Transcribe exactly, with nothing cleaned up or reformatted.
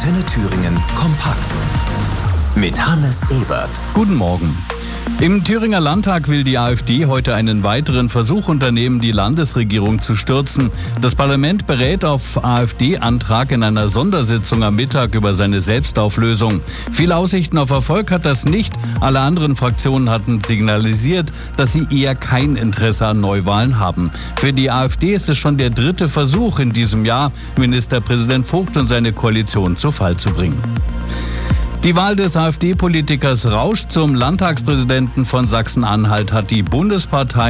Antenne Thüringen kompakt. Mit Hannes Ebert. Guten Morgen. Im Thüringer Landtag will die AfD heute einen weiteren Versuch unternehmen, die Landesregierung zu stürzen. Das Parlament berät auf AfD-Antrag in einer Sondersitzung am Mittag über seine Selbstauflösung. Viele Aussichten auf Erfolg hat das nicht. Alle anderen Fraktionen hatten signalisiert, dass sie eher kein Interesse an Neuwahlen haben. Für die AfD ist es schon der dritte Versuch in diesem Jahr, Ministerpräsident Vogt und seine Koalition zu Fall zu bringen. Die Wahl des AfD-Politikers Rausch zum Landtagspräsidenten von Sachsen-Anhalt hat die Bundespartei